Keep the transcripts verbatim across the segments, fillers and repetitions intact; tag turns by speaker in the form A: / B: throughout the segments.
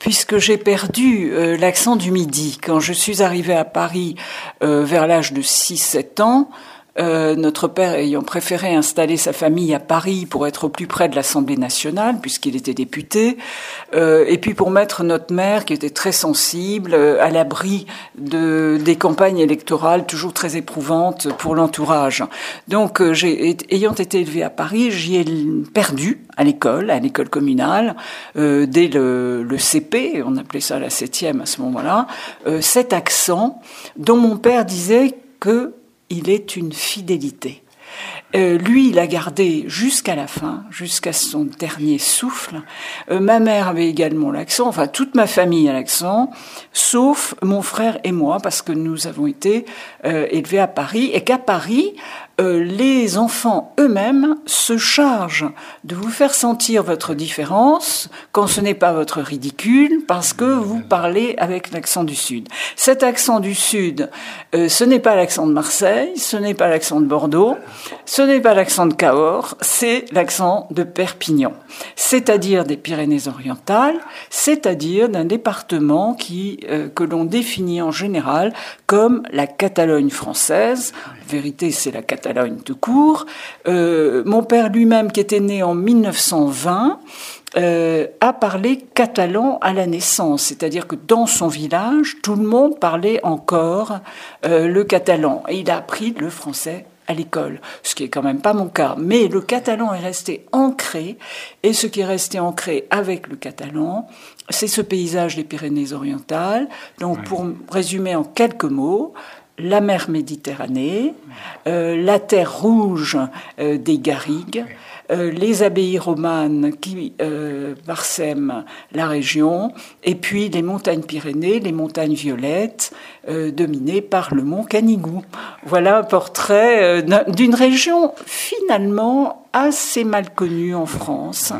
A: puisque j'ai perdu euh, l'accent du Midi. Quand je suis arrivée à Paris euh, vers l'âge de six sept ans, Euh, notre père ayant préféré installer sa famille à Paris pour être au plus près de l'Assemblée nationale, puisqu'il était député, euh, et puis pour mettre notre mère, qui était très sensible, euh, à l'abri de, des campagnes électorales toujours très éprouvantes pour l'entourage. Donc, euh, j'ai, ayant été élevée à Paris, j'y ai perdu à l'école, à l'école communale, euh, dès le, le C P, on appelait ça la septième à ce moment-là, euh, cet accent dont mon père disait que il est une fidélité. Euh, lui, il a gardé jusqu'à la fin, jusqu'à son dernier souffle. Euh, ma mère avait également l'accent, enfin toute ma famille a l'accent, sauf mon frère et moi, parce que nous avons été euh, élevés à Paris, et qu'à Paris, euh, les enfants eux-mêmes se chargent de vous faire sentir votre différence quand ce n'est pas votre ridicule, parce que vous parlez avec l'accent du Sud. Cet accent du Sud, euh, ce n'est pas l'accent de Marseille, ce n'est pas l'accent de Bordeaux, ce n'est pas l'accent de Cahors, c'est l'accent de Perpignan, c'est-à-dire des Pyrénées-Orientales, c'est-à-dire d'un département qui euh, que l'on définit en général comme la Catalogne française. En vérité, c'est la Catalogne tout court. Euh, mon père lui-même, qui était né en mille neuf cent vingt, Euh, a parlé catalan à la naissance, c'est-à-dire que dans son village, tout le monde parlait encore euh, le catalan. Et il a appris le français à l'école, ce qui est quand même pas mon cas. Mais le catalan est resté ancré, et ce qui est resté ancré avec le catalan, c'est ce paysage des Pyrénées-Orientales. Donc, ouais. Pour résumer en quelques mots, la mer Méditerranée, euh, la terre rouge euh, des Garrigues, euh, les abbayes romanes qui euh, parsèment la région, et puis les montagnes Pyrénées, les montagnes violettes, euh, dominées par le mont Canigou. Voilà un portrait euh, d'une région finalement assez mal connue en France.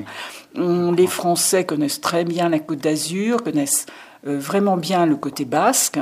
A: Les Français connaissent très bien la Côte d'Azur, connaissent euh, vraiment bien le côté basque,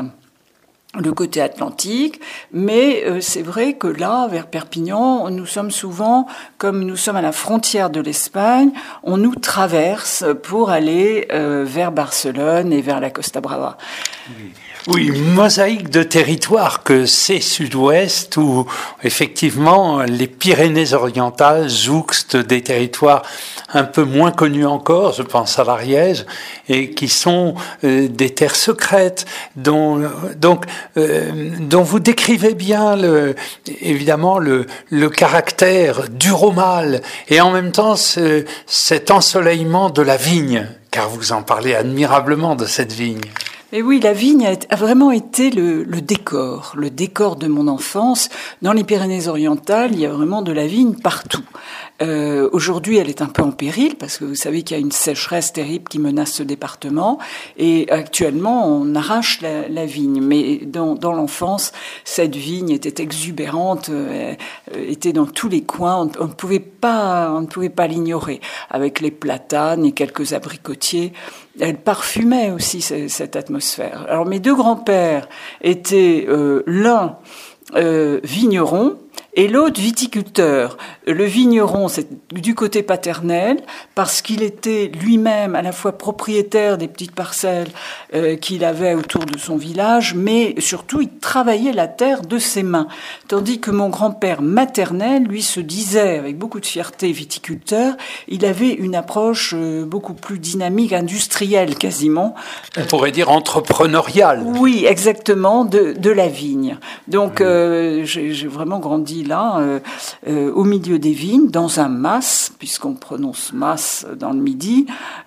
A: le côté atlantique, mais euh, c'est vrai que là, vers Perpignan, nous sommes souvent, comme nous sommes à la frontière de l'Espagne, on nous traverse pour aller euh, vers Barcelone et vers la Costa Brava.
B: Oui. Oui, mosaïque de territoire que c'est Sud-Ouest où effectivement les Pyrénées-Orientales jouxtent des territoires un peu moins connus encore, je pense à l'Ariège, et qui sont euh, des terres secrètes dont donc euh, dont vous décrivez bien le, évidemment le le caractère duromal et en même temps ce, cet ensoleillement de la vigne, car vous en parlez admirablement de cette vigne.
A: Et oui, la vigne a vraiment été le, le décor, le décor de mon enfance. Dans les Pyrénées-Orientales, il y a vraiment de la vigne partout. Euh, aujourd'hui, elle est un peu en péril parce que vous savez qu'il y a une sécheresse terrible qui menace ce département. Et actuellement, on arrache la, la vigne. Mais dans, dans l'enfance, cette vigne était exubérante, euh, était dans tous les coins. On, on ne pouvait pas, on ne pouvait pas l'ignorer. Avec les platanes et quelques abricotiers, elle parfumait aussi cette atmosphère. Alors mes deux grands-pères étaient euh, l'un euh, vigneron et l'autre viticulteur. Le vigneron, c'est du côté paternel, parce qu'il était lui-même à la fois propriétaire des petites parcelles euh, qu'il avait autour de son village, mais surtout il travaillait la terre de ses mains. Tandis que mon grand-père maternel, lui, se disait avec beaucoup de fierté viticulteur, il avait une approche euh, beaucoup plus dynamique, industrielle quasiment.
B: On pourrait dire entrepreneuriale.
A: Oui, exactement, de, de la vigne. Donc euh, j'ai, j'ai vraiment grandi là, euh, euh, au milieu des vignes, dans un mas, puisqu'on prononce mas dans le Midi,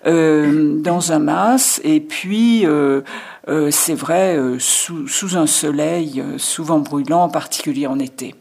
A: euh, dans un mas, et puis euh, euh, c'est vrai, euh, sous, sous un soleil euh, souvent brûlant, en particulier en été.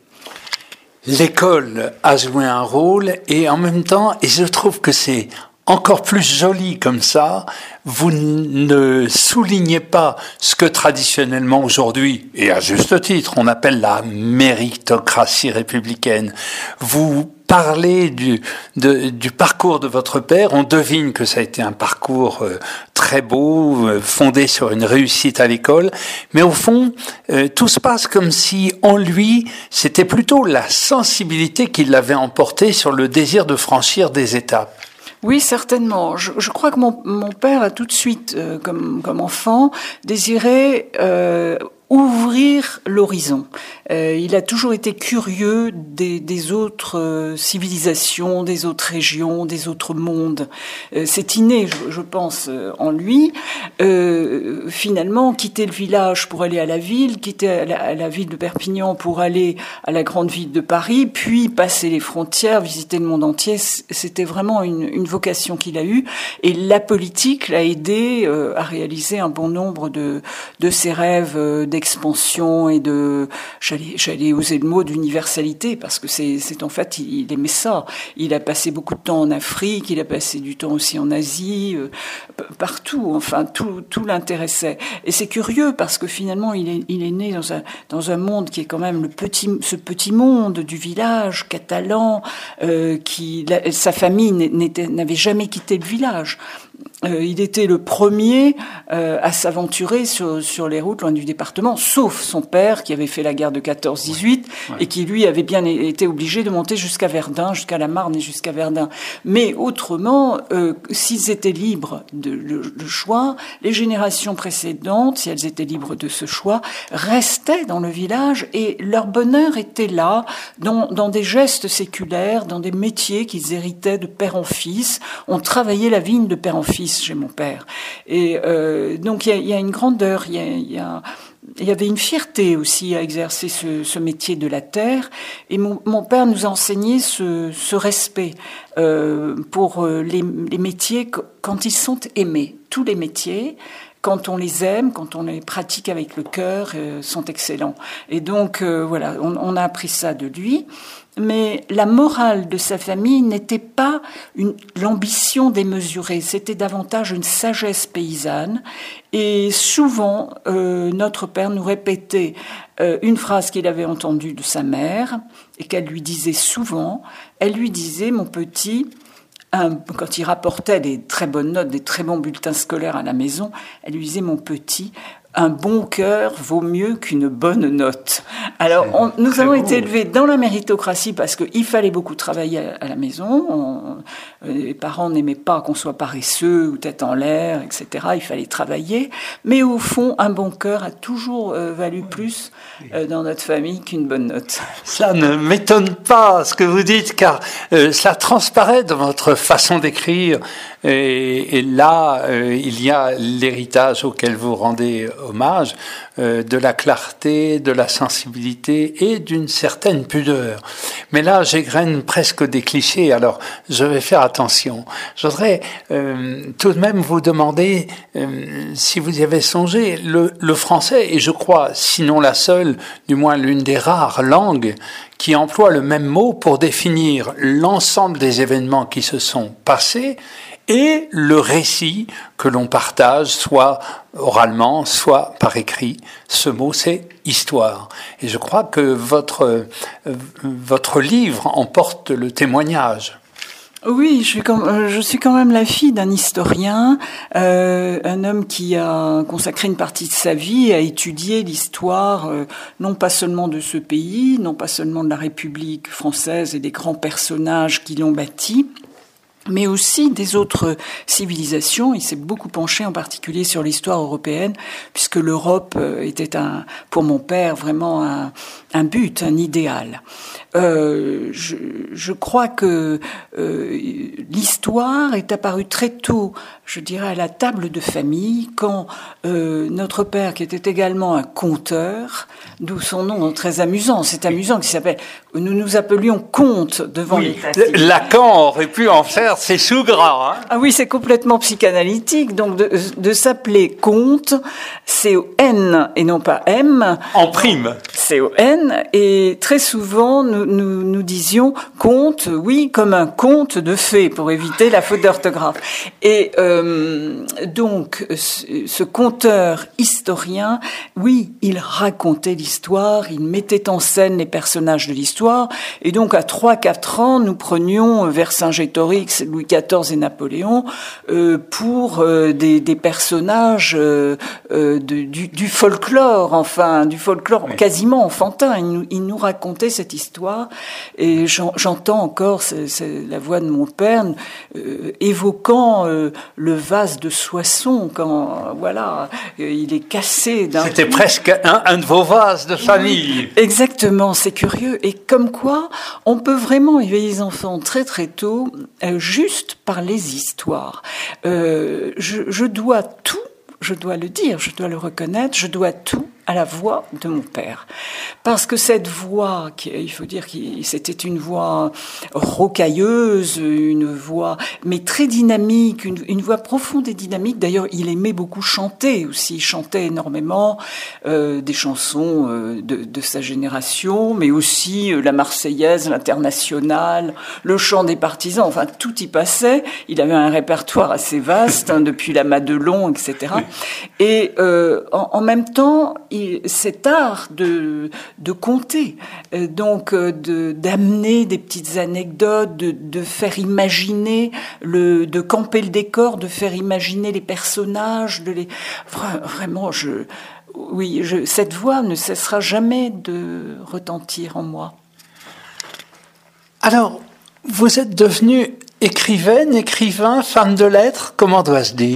B: L'école a joué un rôle, et en même temps, et je trouve que c'est encore plus joli comme ça, vous ne soulignez pas ce que traditionnellement aujourd'hui, et à juste titre, on appelle la méritocratie républicaine. Vous parlez du, de, du parcours de votre père, on devine que ça a été un parcours euh, très beau, euh, fondé sur une réussite à l'école, mais au fond, euh, tout se passe comme si en lui, c'était plutôt la sensibilité qui l'avait emporté sur le désir de franchir des étapes.
A: Oui, certainement. Je, je crois que mon, mon père a tout de suite, euh, comme, comme enfant, désiré euh, ouvrir l'horizon. Euh, il a toujours été curieux des, des autres euh, civilisations, des autres régions, des autres mondes. Euh, c'est inné, je, je pense, euh, en lui. Euh, finalement, quitter le village pour aller à la ville, quitter à la, à la ville de Perpignan pour aller à la grande ville de Paris, puis passer les frontières, visiter le monde entier, c'était vraiment une, une vocation qu'il a eue. Et la politique l'a aidé euh, à réaliser un bon nombre de, de ses rêves euh, d'expansion et de, j'allais, j'allais oser le mot, d'universalité, parce que c'est, c'est en fait, il, il aimait ça. Il a passé beaucoup de temps en Afrique, il a passé du temps aussi en Asie, euh, partout, enfin, tout, tout l'intéressait. Et c'est curieux, parce que finalement, il est, il est né dans un, dans un monde qui est quand même le petit, ce petit monde du village catalan, euh, qui, la, sa famille n'était, n'avait jamais quitté le village. Euh, il était le premier euh, à s'aventurer sur, sur les routes loin du département, sauf son père qui avait fait la guerre de quatorze dix-huit ouais, ouais. et qui lui avait bien été obligé de monter jusqu'à Verdun, jusqu'à la Marne et jusqu'à Verdun. Mais autrement, euh, s'ils étaient libres de le, le choix, les générations précédentes, si elles étaient libres de ce choix, restaient dans le village et leur bonheur était là, dans, dans des gestes séculaires, dans des métiers qu'ils héritaient de père en fils. On travaillait la vigne de père en fils chez mon père. Et euh, donc, il y a, y a une grandeur, il y a, y a, il y avait une fierté aussi à exercer ce, ce métier de la terre. Et mon, mon père nous a enseigné ce, ce respect euh, pour les, les métiers quand ils sont aimés. Tous les métiers, quand on les aime, quand on les pratique avec le cœur, euh, sont excellents. Et donc, euh, voilà, on, on a appris ça de lui. Mais la morale de sa famille n'était pas une, l'ambition démesurée, c'était davantage une sagesse paysanne. Et souvent, euh, notre père nous répétait euh, une phrase qu'il avait entendue de sa mère et qu'elle lui disait souvent. Elle lui disait, mon petit, un, quand il rapportait des très bonnes notes, des très bons bulletins scolaires à la maison, elle lui disait, mon petit, un bon cœur vaut mieux qu'une bonne note. Alors, on, nous avons beau. été élevés dans la méritocratie parce qu'il fallait beaucoup travailler à, à la maison. On, les parents n'aimaient pas qu'on soit paresseux ou tête en l'air, et cetera. Il fallait travailler. Mais au fond, un bon cœur a toujours euh, valu plus euh, dans notre famille qu'une bonne note.
B: Ça ne m'étonne pas ce que vous dites, car euh, ça transparaît dans votre façon d'écrire. Et, et là, euh, il y a l'héritage auquel vous rendez hommage, euh, de la clarté, de la sensibilité et d'une certaine pudeur. Mais là, j'égrène presque des clichés, alors je vais faire attention. Je voudrais euh, tout de même vous demander euh, si vous y avez songé. Le, le français est, je crois, sinon la seule, du moins l'une des rares langues qui emploie le même mot pour définir l'ensemble des événements qui se sont passés et le récit que l'on partage, soit oralement, soit par écrit. Ce mot, c'est histoire. Et je crois que votre, euh, votre livre en porte le témoignage.
A: Oui, je suis, quand, je suis quand même la fille d'un historien, euh, un homme qui a consacré une partie de sa vie à étudier l'histoire, euh, non pas seulement de ce pays, non pas seulement de la République française et des grands personnages qui l'ont bâti, mais aussi des autres civilisations. Il s'est beaucoup penché en particulier sur l'histoire européenne, puisque l'Europe était un, pour mon père vraiment un, un but, un idéal. Euh, je, je crois que euh, l'histoire est apparue très tôt, je dirais, à la table de famille, quand euh, notre père, qui était également un conteur, d'où son nom très amusant, c'est amusant, qui s'appelle, nous nous appelions contes devant
B: oui,
A: les
B: Lacan aurait pu en faire ses choux gras. Hein.
A: Ah oui, c'est complètement psychanalytique, donc de, de s'appeler conte, C O N et non pas M.
B: En prime.
A: C O N, et très souvent, nous, nous, nous disions conte, oui, comme un conte de fées, pour éviter la faute d'orthographe. Et euh, donc, ce, ce conteur historien, oui, il racontait l'histoire, il mettait en scène les personnages de l'histoire, et donc à trois quatre ans, nous prenions Vercingétorix dix, Louis quatorze et Napoléon, euh, pour euh, des, des personnages euh, euh, de, du, du folklore, enfin du folklore oui. quasiment enfantin. Il nous, il nous racontait cette histoire, et j'en, j'entends encore c'est, c'est la voix de mon père euh, évoquant euh, le vase de Soissons quand voilà il est cassé d'un.
B: C'était coup. presque un, un de vos vases de famille.
A: Oui, exactement, c'est curieux, et comme quoi on peut vraiment éveiller les enfants très très tôt, euh, juste par les histoires. Euh, je, je dois tout, je dois le dire, je dois le reconnaître, je dois tout à la voix de mon père. Parce que cette voix, il faut dire que c'était une voix rocailleuse, une voix, mais très dynamique, une, une voix profonde et dynamique. D'ailleurs, il aimait beaucoup chanter aussi. Il chantait énormément euh, des chansons euh, de, de sa génération, mais aussi euh, la Marseillaise, l'Internationale, le chant des partisans. Enfin, tout y passait. Il avait un répertoire assez vaste, hein, depuis la Madelon, et cetera. Et euh, en, en même temps, il cet art de, de conter, donc de, d'amener des petites anecdotes, de, de faire imaginer, le, de camper le décor, de faire imaginer les personnages, de les, vraiment, je, oui, je, cette voix ne cessera jamais de retentir en moi.
B: Alors, vous êtes devenue écrivaine, écrivain, femme de lettres, comment doit-se dire ?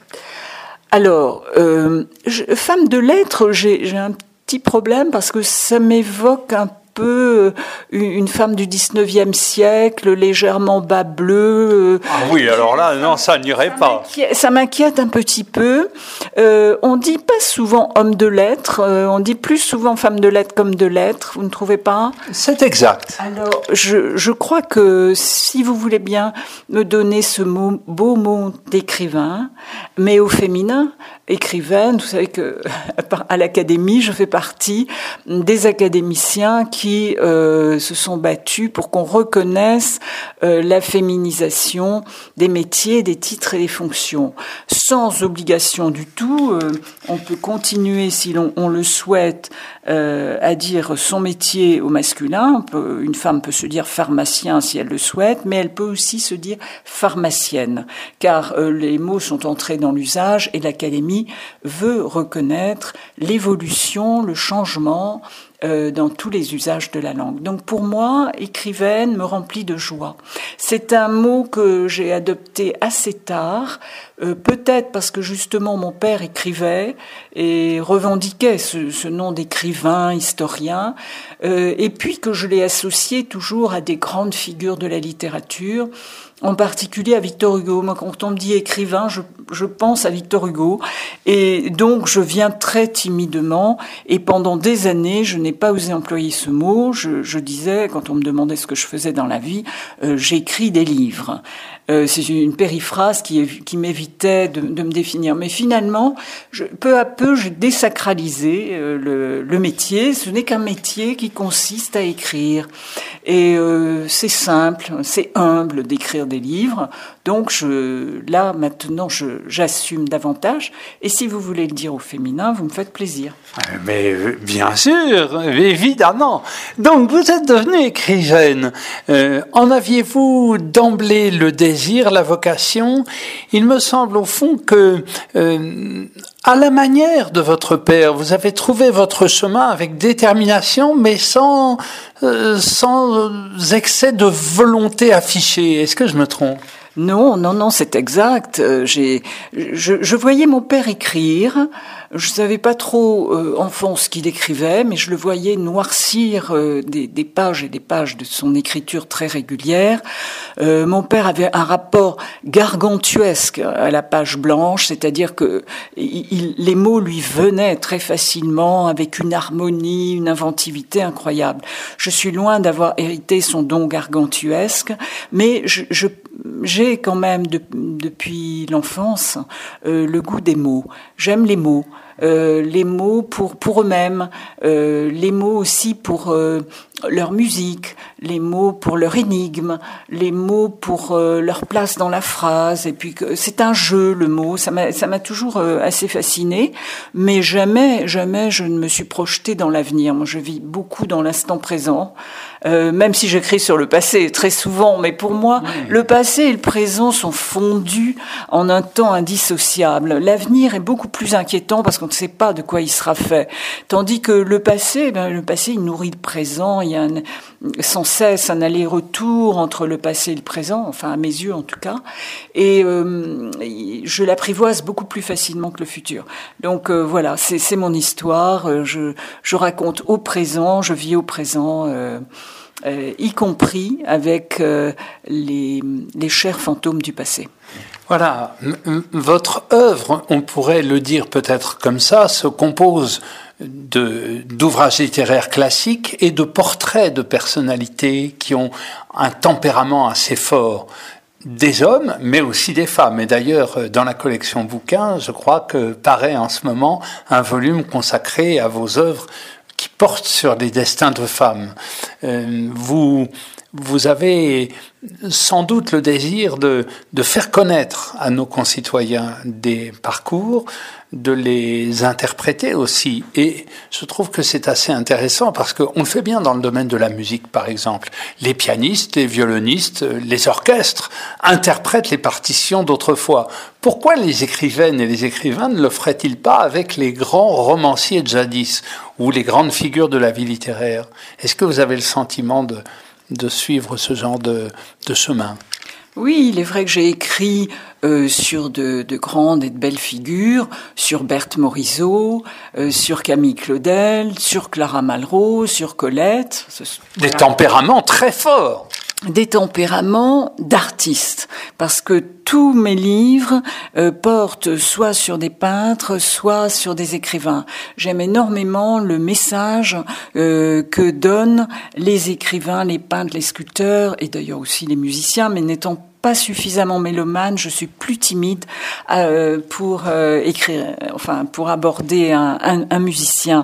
A: Alors, euh, je, femme de lettres, j'ai, j'ai un petit problème parce que ça m'évoque un peu une femme du dix-neuvième siècle, légèrement bas bleu.
B: Ah oui, alors là, non, ça n'irait pas.
A: Ça m'inquiète un petit peu. Euh, on dit pas souvent homme de lettres, euh, on dit plus souvent femme de lettres qu'homme de lettres, vous ne trouvez pas ?
B: C'est exact.
A: Alors, je, je crois que si vous voulez bien me donner ce mot, beau mot d'écrivain, mais au féminin, écrivaine, vous savez que à l'Académie, je fais partie des académiciens qui euh, se sont battus pour qu'on reconnaisse euh, la féminisation des métiers, des titres et des fonctions. Sans obligation du tout, euh, on peut continuer, si l'on on le souhaite, euh, à dire son métier au masculin. On peut, une femme peut se dire pharmacien si elle le souhaite, mais elle peut aussi se dire pharmacienne, car euh, les mots sont entrés dans l'usage et l'Académie veut reconnaître l'évolution, le changement euh, dans tous les usages de la langue. Donc pour moi, écrivaine me remplit de joie. C'est un mot que j'ai adopté assez tard, euh, peut-être parce que justement mon père écrivait et revendiquait ce, ce nom d'écrivain, historien, euh, et puis que je l'ai associé toujours à des grandes figures de la littérature, en particulier à Victor Hugo. Moi, quand on me dit écrivain, je, je pense à Victor Hugo. Et donc, je viens très timidement. Et pendant des années, je n'ai pas osé employer ce mot. Je, je disais, quand on me demandait ce que je faisais dans la vie, euh, j'écris des livres. Euh, c'est une périphrase qui, qui m'évitait de, de me définir. Mais finalement, je, peu à peu, j'ai désacralisé euh, le, le métier. Ce n'est qu'un métier qui consiste à écrire. Et euh, c'est simple, c'est humble d'écrire des livres. Donc je, là, maintenant, je, j'assume davantage. Et si vous voulez le dire au féminin, vous me faites plaisir.
B: Mais bien sûr, évidemment. Donc vous êtes devenue écrivaine. Euh, en aviez-vous d'emblée le désir, la vocation ? Il me semble au fond que, euh, à la manière de votre père, vous avez trouvé votre chemin avec détermination, mais sans, euh, sans excès de volonté affichée. Est-ce que je me trompe ?
A: Non, non, non, c'est exact. Euh, j'ai, je, je voyais mon père écrire. Je savais pas trop euh, enfant ce qu'il écrivait, mais je le voyais noircir euh, des, des pages et des pages de son écriture très régulière. Euh, mon père avait un rapport gargantuesque à la page blanche, c'est-à-dire que il, les mots lui venaient très facilement, avec une harmonie, une inventivité incroyable. Je suis loin d'avoir hérité son don gargantuesque, mais je, je, j'ai quand même de, depuis l'enfance euh, le goût des mots. J'aime les mots. euh, les mots pour pour eux-mêmes, euh, les mots aussi pour euh, leur musique, les mots pour leur énigme, les mots pour euh, leur place dans la phrase. Et puis que c'est un jeu, le mot. Ça m'a ça m'a toujours euh, assez fasciné, mais jamais jamais je ne me suis projetée dans l'avenir. Moi, je vis beaucoup dans l'instant présent. Euh, même si j'écris sur le passé très souvent, mais pour moi, oui. Le passé et le présent sont fondus en un temps indissociable. L'avenir est beaucoup plus inquiétant parce qu'on ne sait pas de quoi il sera fait. Tandis que le passé, ben, le passé, il nourrit le présent. Il y a un, sans cesse un aller-retour entre le passé et le présent, enfin à mes yeux en tout cas. Et euh, je l'apprivoise beaucoup plus facilement que le futur. Donc euh, voilà, c'est, c'est mon histoire. Je, je raconte au présent, je vis au présent. Euh, Euh, y compris avec euh, les, les chers fantômes du passé.
B: Voilà, M- votre œuvre, on pourrait le dire peut-être comme ça, se compose de, d'ouvrages littéraires classiques et de portraits de personnalités qui ont un tempérament assez fort. Des hommes, mais aussi des femmes. Et d'ailleurs, dans la collection bouquins, je crois que paraît en ce moment un volume consacré à vos œuvres qui porte sur les destins de femmes. Euh, vous, vous avez sans doute le désir de, de faire connaître à nos concitoyens des parcours, de les interpréter aussi. Et je trouve que c'est assez intéressant parce qu'on le fait bien dans le domaine de la musique, par exemple. Les pianistes, les violonistes, les orchestres interprètent les partitions d'autrefois. Pourquoi les écrivaines et les écrivains ne le feraient-ils pas avec les grands romanciers de jadis ou les grandes figures de la vie littéraire? Est-ce que vous avez le sentiment de, de suivre ce genre de, de chemin?
A: Oui, il est vrai que j'ai écrit euh, sur de, de grandes et de belles figures, sur Berthe Morisot, euh, sur Camille Claudel, sur Clara Malraux, sur Colette.
B: Des tempéraments très forts.
A: Des tempéraments d'artistes, parce que tous mes livres euh, portent soit sur des peintres, soit sur des écrivains. J'aime énormément le message euh, que donnent les écrivains, les peintres, les sculpteurs, et d'ailleurs aussi les musiciens, mais n'étant pas suffisamment mélomane, je suis plus timide euh, pour euh, écrire, enfin pour aborder un, un, un musicien.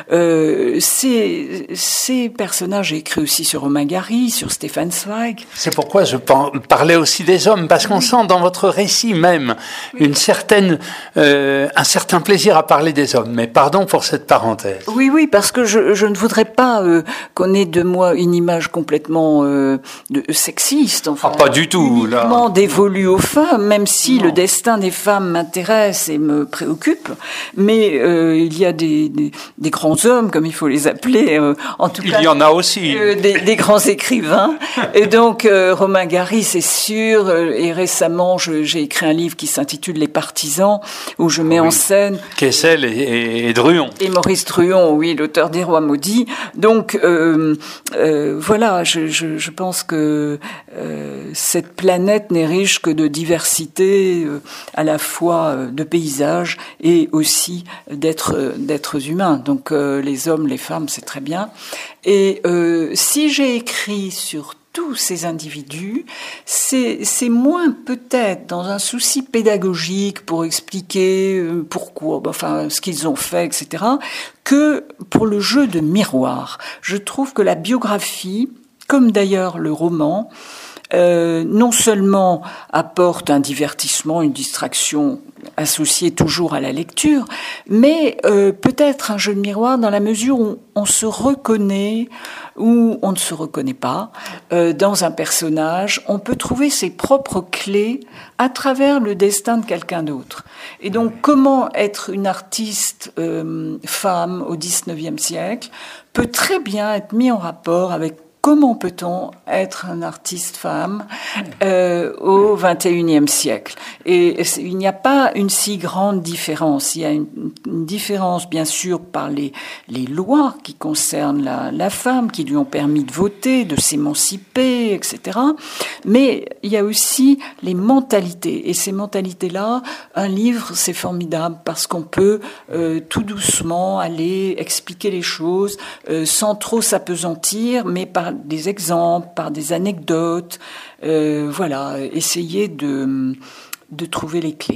A: Euh, ces, ces personnages, j'ai écrit aussi sur Romain Gary, sur Stefan Zweig.
B: C'est pourquoi je parlais aussi des hommes, parce qu'on sent dans votre récit même une certaine, euh, un certain plaisir à parler des hommes. Mais pardon pour cette parenthèse.
A: Oui, oui, parce que je, je ne voudrais pas euh, qu'on ait de moi une image complètement euh, de, sexiste. Enfin,
B: ah, pas du tout.
A: Uniquement dévolu aux femmes, même si non. Le destin des femmes m'intéresse et me préoccupe, mais euh, il y a des, des, des grands hommes, comme il faut les appeler, euh, en tout
B: il
A: cas...
B: Il y en a aussi.
A: Euh, des, des grands écrivains. Et donc, euh, Romain Gary, c'est sûr, euh, et récemment, je, j'ai écrit un livre qui s'intitule Les Partisans, où je mets oui. en scène...
B: Kessel et, et, et Druon.
A: Et Maurice Druon, oui, l'auteur des Rois maudits. Donc, euh, euh, voilà, je, je, je pense que euh, cette planète n'est riche que de diversité, euh, à la fois euh, de paysages et aussi d'êtres, euh, d'êtres humains. Donc euh, les hommes, les femmes, c'est très bien. Et euh, si j'ai écrit sur tous ces individus, c'est, c'est moins peut-être dans un souci pédagogique pour expliquer euh, pourquoi, enfin ce qu'ils ont fait, et cetera, que pour le jeu de miroir. Je trouve que la biographie, comme d'ailleurs le roman, Euh, non seulement apporte un divertissement, une distraction associée toujours à la lecture, mais euh, peut-être un jeu de miroir dans la mesure où on se reconnaît ou on ne se reconnaît pas euh, dans un personnage. On peut trouver ses propres clés à travers le destin de quelqu'un d'autre. Et donc, comment être une artiste euh, femme au dix-neuvième siècle peut très bien être mis en rapport avec comment peut-on être un artiste femme euh, au vingt et unième siècle? Et il n'y a pas une si grande différence. Il y a une, une différence, bien sûr, par les, les lois qui concernent la, la femme, qui lui ont permis de voter, de s'émanciper, et cetera. Mais il y a aussi les mentalités. Et ces mentalités-là, un livre, c'est formidable parce qu'on peut euh, tout doucement aller expliquer les choses euh, sans trop s'apesantir, mais par des exemples, par des anecdotes, euh, voilà, essayer de, de trouver les clés.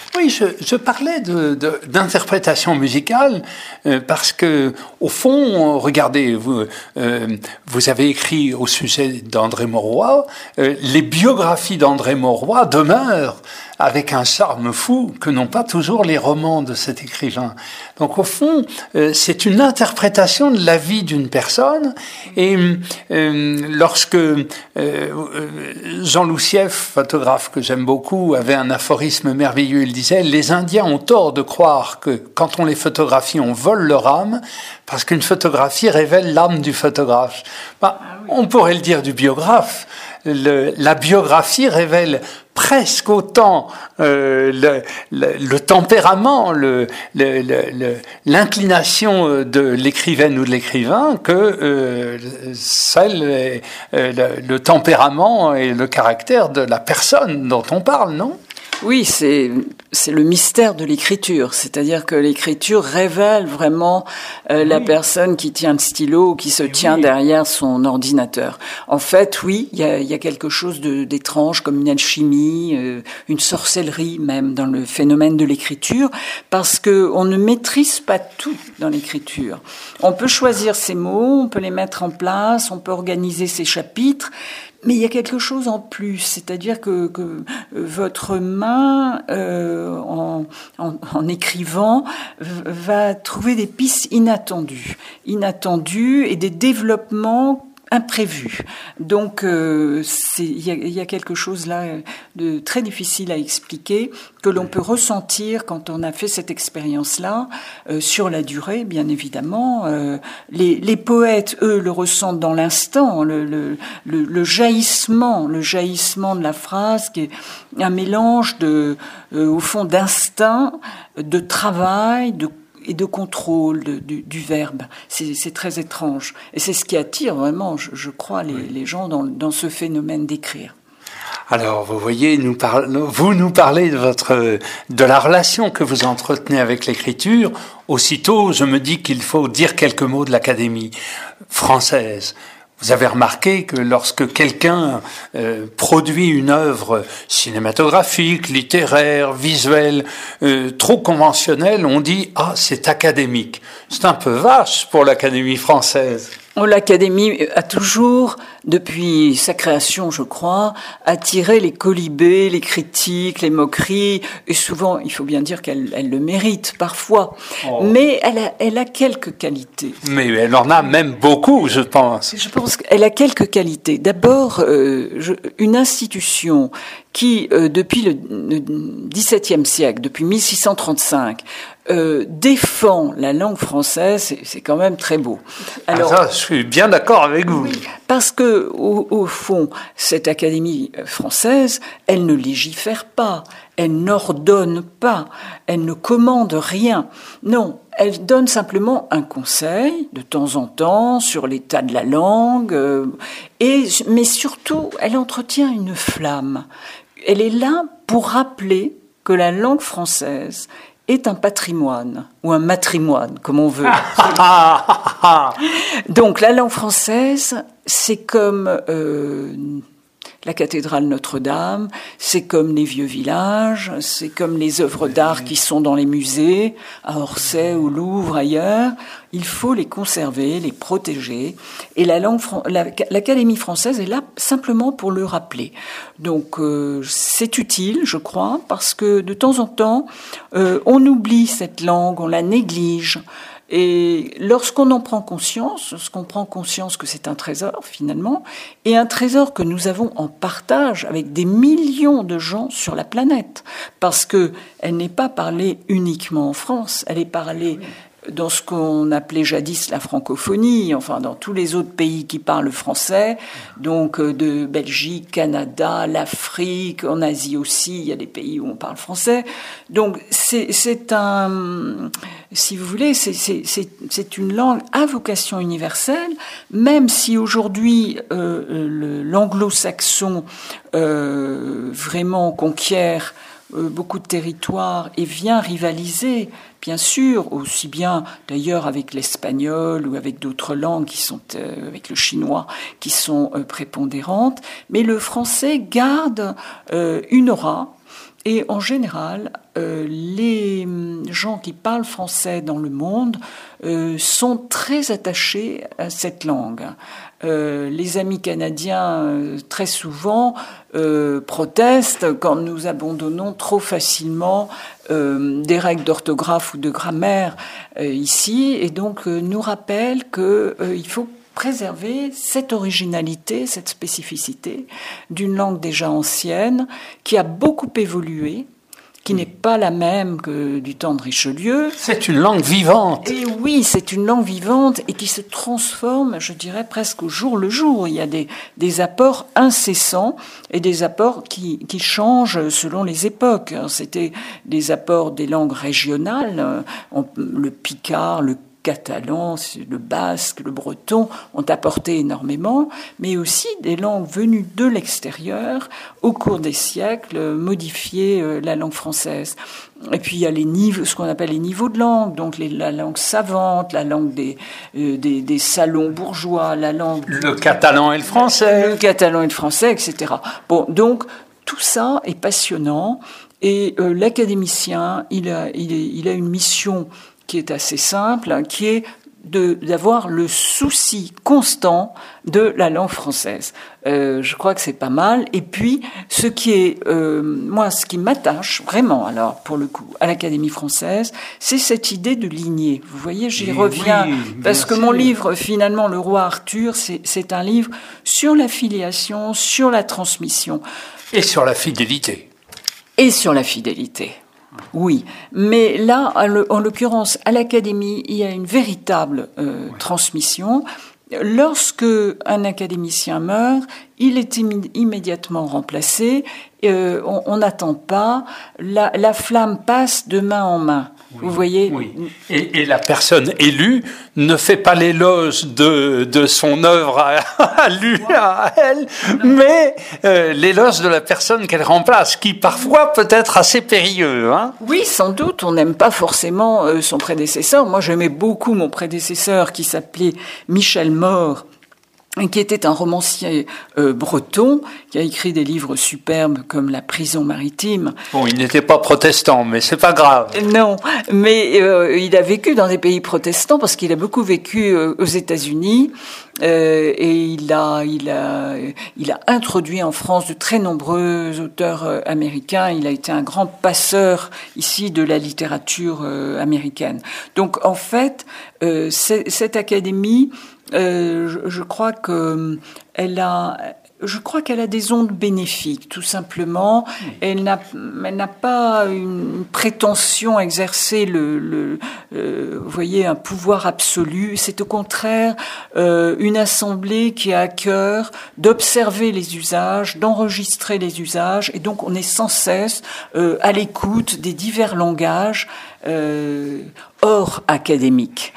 B: Oui, je, je parlais de, de, d'interprétation musicale euh, parce que, au fond, regardez, vous, euh, vous avez écrit au sujet d'André Mauroy, euh, les biographies d'André Mauroy demeurent avec un charme fou que n'ont pas toujours les romans de cet écrivain. Donc, au fond, euh, c'est une interprétation de la vie d'une personne. Et euh, lorsque euh, Jean Loussieff, photographe que j'aime beaucoup, avait un aphorisme merveilleux, il disait « Les Indiens ont tort de croire que quand on les photographie, on vole leur âme, parce qu'une photographie révèle l'âme du photographe. Bah, » On pourrait le dire du biographe. Le, la biographie révèle presque autant euh, le, le, le tempérament, le, le, le, l'inclination de l'écrivaine ou de l'écrivain que euh, celle, euh, le, le tempérament et le caractère de la personne dont on parle, non ?
A: Oui, c'est c'est le mystère de l'écriture, c'est-à-dire que l'écriture révèle vraiment euh, oui. la personne qui tient le stylo ou qui se et tient oui. derrière son ordinateur. En fait, oui, il y a, y a quelque chose de, d'étrange, comme une alchimie, euh, une sorcellerie même dans le phénomène de l'écriture, parce que on ne maîtrise pas tout dans l'écriture. On peut choisir ses mots, on peut les mettre en place, on peut organiser ses chapitres. Mais il y a quelque chose en plus, c'est-à-dire que, que votre main, euh, en, en, en écrivant, va trouver des pistes inattendues, inattendues et des développements imprévu. Donc, euh, c'est, il y a, y a quelque chose là de très difficile à expliquer que l'on peut ressentir quand on a fait cette expérience-là euh, sur la durée, bien évidemment. Euh, les, les poètes, eux, le ressentent dans l'instant, le, le, le, le jaillissement, le jaillissement de la phrase, qui est un mélange de, euh, au fond, d'instinct, de travail, de et de contrôle de, du, du verbe. C'est, c'est très étrange. Et c'est ce qui attire vraiment, je, je crois, les, les gens dans, dans ce phénomène d'écrire.
B: Alors, vous voyez, nous parle, vous nous parlez de votre, de la relation que vous entretenez avec l'écriture. Aussitôt, je me dis qu'il faut dire quelques mots de l'Académie française. Vous avez remarqué que lorsque quelqu'un euh, produit une œuvre cinématographique, littéraire, visuelle, euh, trop conventionnelle, on dit « Ah, c'est académique ». C'est un peu vache pour l'Académie française.
A: L'Académie a toujours, depuis sa création, je crois, attiré les colibés, les critiques, les moqueries, et souvent, il faut bien dire qu'elle elle le mérite, parfois. Oh. Mais elle a, elle a quelques qualités.
B: Mais elle en a même beaucoup, je pense.
A: Je pense qu'elle a quelques qualités. D'abord, euh, je, une institution qui, euh, depuis le, le dix-septième siècle, depuis mille six cent trente-cinq, Euh, défend la langue française, c'est, c'est quand même très beau.
B: Alors, ah ça, je suis bien d'accord avec vous.
A: Oui, parce que au, au fond, cette Académie française, elle ne légifère pas, elle n'ordonne pas, elle ne commande rien. Non, elle donne simplement un conseil de temps en temps sur l'état de la langue, euh, et mais surtout, elle entretient une flamme. Elle est là pour rappeler que la langue française est un patrimoine, ou un matrimoine, comme on veut. Donc, la langue française, c'est comme euh, la cathédrale Notre-Dame, c'est comme les vieux villages, c'est comme les œuvres d'art qui sont dans les musées, à Orsay, au Louvre, ailleurs. Il faut les conserver, les protéger. Et la langue, la, l'Académie française est là simplement pour le rappeler. Donc, euh, c'est utile, je crois, parce que de temps en temps, euh, on oublie cette langue, on la néglige. Et lorsqu'on en prend conscience, lorsqu'on prend conscience que c'est un trésor, finalement, et un trésor que nous avons en partage avec des millions de gens sur la planète, parce que elle n'est pas parlée uniquement en France, elle est parlée dans ce qu'on appelait jadis la francophonie, enfin dans tous les autres pays qui parlent français, donc de Belgique, Canada, l'Afrique, en Asie aussi, il y a des pays où on parle français. Donc c'est, c'est un, si vous voulez, c'est, c'est, c'est, c'est une langue à vocation universelle, même si aujourd'hui euh, le, l'anglo-saxon euh, vraiment conquiert euh, beaucoup de territoires et vient rivaliser, bien sûr, aussi bien d'ailleurs avec l'espagnol ou avec d'autres langues qui sont, euh, avec le chinois, qui sont euh, prépondérantes, mais le français garde euh, une aura Et en général, euh, les gens qui parlent français dans le monde euh, sont très attachés à cette langue. Euh, les amis canadiens, euh, très souvent, euh, protestent quand nous abandonnons trop facilement euh, des règles d'orthographe ou de grammaire euh, ici, et donc euh, nous rappellent qu'il euh, faut préserver cette originalité, cette spécificité d'une langue déjà ancienne, qui a beaucoup évolué, qui n'est pas la même que du temps de Richelieu.
B: C'est une langue vivante.
A: Et oui, c'est une langue vivante et qui se transforme, je dirais, presque au jour le jour. Il y a des, des apports incessants et des apports qui, qui changent selon les époques. C'était des apports des langues régionales, le picard, le catalan, le basque, le breton ont apporté énormément, mais aussi des langues venues de l'extérieur, au cours des siècles, modifier la langue française. Et puis il y a les niveaux, ce qu'on appelle les niveaux de langue, donc les, la langue savante, la langue des, euh, des, des salons bourgeois, la langue...
B: Le catalan et le français.
A: Le catalan et le français, et cetera. Bon, donc tout ça est passionnant, et euh, l'académicien, il a, il, est, il a une mission qui est assez simple, qui est de, d'avoir le souci constant de la langue française. Euh, je crois que c'est pas mal. Et puis, ce qui est, euh, moi, ce qui m'attache vraiment, alors, pour le coup, à l'Académie française, c'est cette idée de lignée. Vous voyez, j'y oui, reviens, oui, parce que sûr. Mon livre, finalement, Le Roi Arthur, c'est, c'est un livre sur la filiation, sur la transmission.
B: Et sur la fidélité.
A: Et sur la fidélité. Oui, mais là, en l'occurrence, à l'Académie, il y a une véritable euh, oui. transmission. Lorsque un académicien meurt, il est im- immédiatement remplacé. Euh, on n'attend pas. La, la flamme passe de main en main. Oui, vous voyez.
B: Oui. Et, et la personne élue ne fait pas l'éloge de, de son œuvre à, à lui, à elle, mais euh, l'éloge de la personne qu'elle remplace, qui parfois peut être assez périlleux. Hein.
A: Oui, sans doute. On n'aime pas forcément euh, son prédécesseur. Moi, j'aimais beaucoup mon prédécesseur qui s'appelait Michel More, qui était un romancier euh, breton, qui a écrit des livres superbes comme La prison maritime.
B: Bon, il n'était pas protestant, mais c'est pas grave.
A: Non, mais euh, il a vécu dans des pays protestants parce qu'il a beaucoup vécu euh, aux États-Unis euh, et il a, il a, il a introduit en France de très nombreux auteurs euh, américains. Il a été un grand passeur ici de la littérature euh, américaine. Donc, en fait, euh, cette académie, Euh, je, je crois que elle a, je crois qu'elle a des ondes bénéfiques, tout simplement. Elle n'a, elle n'a pas une prétention à exercer le, le euh, vous voyez, un pouvoir absolu. C'est au contraire euh, une assemblée qui a à cœur d'observer les usages, d'enregistrer les usages, et donc on est sans cesse euh, à l'écoute des divers langages Euh, hors académique.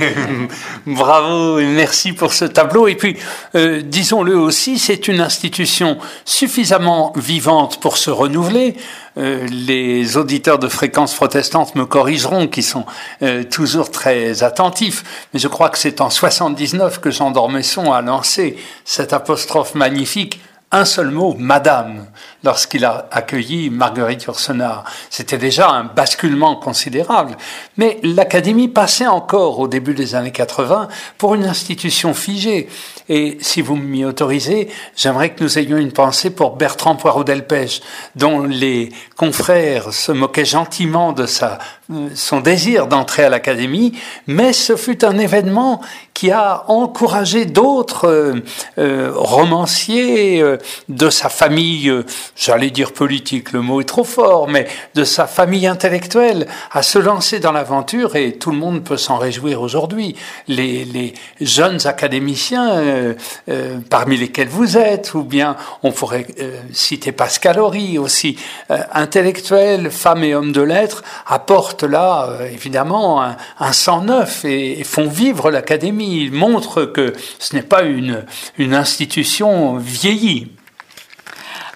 B: Bravo et merci pour ce tableau. Et puis, euh, disons-le aussi, c'est une institution suffisamment vivante pour se renouveler. Euh, les auditeurs de Fréquences protestantes me corrigeront, qui sont euh, toujours très attentifs. Mais je crois que c'est en soixante-dix-neuf que Jean d'Ormesson a lancé cette apostrophe magnifique. Un seul mot, Madame, lorsqu'il a accueilli Marguerite Yourcenar. C'était déjà un basculement considérable. Mais l'Académie passait encore, au début des années quatre-vingts, pour une institution figée. Et si vous m'y autorisez, j'aimerais que nous ayons une pensée pour Bertrand Poirot-Delpech, dont les confrères se moquaient gentiment de sa, son désir d'entrer à l'Académie, mais ce fut un événement qui a encouragé d'autres euh, euh, romanciers euh, de sa famille, euh, j'allais dire politique, le mot est trop fort, mais de sa famille intellectuelle, à se lancer dans l'aventure, et tout le monde peut s'en réjouir aujourd'hui. Les, les jeunes académiciens, euh, euh, parmi lesquels vous êtes, ou bien on pourrait euh, citer Pascal Horry aussi, euh, intellectuels, femmes et hommes de lettres, apportent là, euh, évidemment, un, un sang neuf et, et font vivre l'Académie. Ils montrent que ce n'est pas une, une institution vieillie.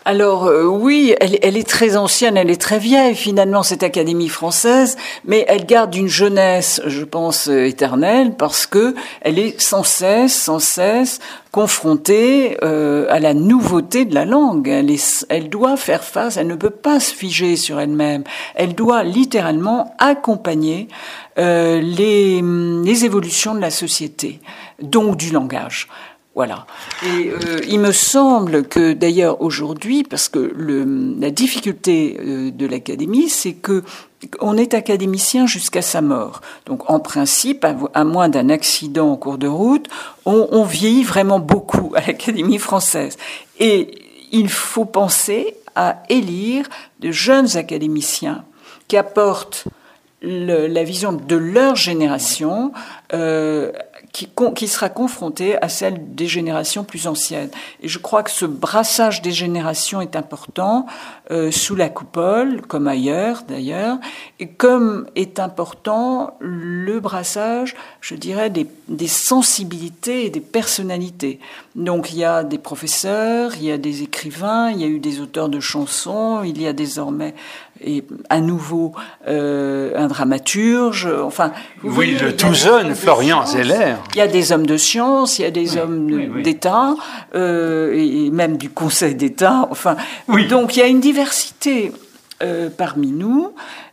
A: Alors euh, oui, elle, elle est très ancienne, elle est très vieille finalement, cette Académie française, mais elle garde une jeunesse, je pense, euh, éternelle, parce que elle est sans cesse, sans cesse confrontée euh, à la nouveauté de la langue. Elle, est, elle doit faire face, elle ne peut pas se figer sur elle-même. Elle doit littéralement accompagner euh, les, les évolutions de la société, donc du langage. Voilà. Et euh, il me semble que d'ailleurs aujourd'hui, parce que le, la difficulté euh, de l'académie, c'est que on est académicien jusqu'à sa mort. Donc en principe, à, à moins d'un accident en cours de route, on, on vieillit vraiment beaucoup à l'Académie française. Et il faut penser à élire de jeunes académiciens qui apportent le, la vision de leur génération, euh, Qui, qui sera confronté à celle des générations plus anciennes. Et je crois que ce brassage des générations est important, euh, sous la coupole, comme ailleurs d'ailleurs, et comme est important le brassage, je dirais, des, des sensibilités et des personnalités. Donc il y a des professeurs, il y a des écrivains, il y a eu des auteurs de chansons, il y a désormais et à nouveau euh, un dramaturge, enfin...
B: Oui, voyez, le tout jeune Florian Zeller.
A: Il y a des hommes de science, il y a des oui, hommes oui, oui. d'État, euh, et même du Conseil d'État, enfin... Oui. Donc il y a une diversité euh, parmi nous,